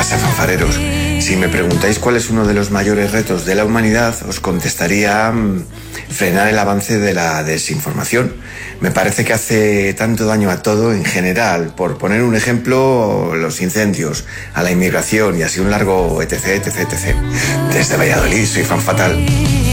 pasa, fanfareros? Si me preguntáis cuál es uno de los mayores retos de la humanidad, os contestaría frenar el avance de la desinformación. Me parece que hace tanto daño a todo en general. Por poner un ejemplo, los incendios, a la inmigración y así un largo etc, etc, etc. Desde Valladolid, soy Fan Fatal.